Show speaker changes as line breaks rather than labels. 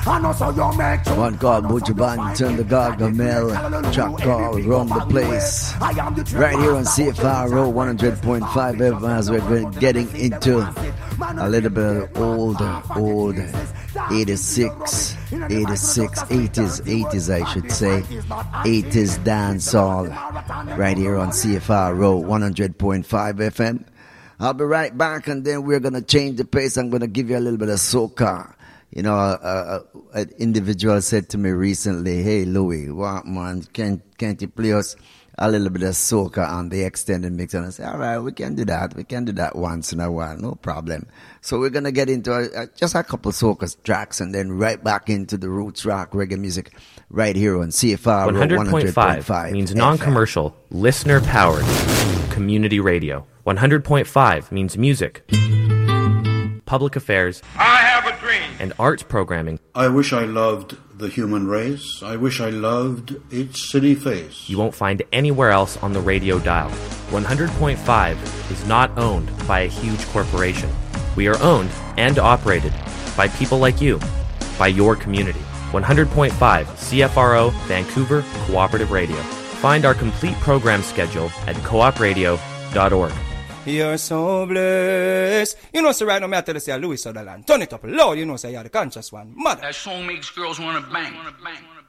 One called Butcher Banton, the Gargamel, track called Run the Place. Right here on CFRO 100.5 FM as we're getting into a little bit of old 86, 80s I should say. 80s dancehall. Right here on CFRO 100.5 FM. I'll be right back and then we're going to change the pace. I'm going to give you a little bit of soca. You know, an individual said to me recently, "Hey Louis, what man, can't you play us a little bit of soca on the extended mix?" And I said, "All right, we can do that. We can do that once in a while, no problem." So we're gonna get into just a couple soca tracks and then right back into the roots rock reggae music right here on CFR
100.5 means non-commercial, listener-powered community radio. 100.5 means music, public affairs, and arts programming.
I wish I loved the human race. I wish I loved its city face.
You won't find anywhere else on the radio dial. 100.5 is not owned by a huge corporation. We are owned and operated by people like you, by your community. 100.5 CFRO Vancouver Cooperative Radio. Find our complete program schedule at coopradio.org.
You're so blessed. You know, so right now, I tell you, say Louis Sutherland. Turn it up loud, you know, say you're the conscious one. Mother.
That song makes girls want to bang.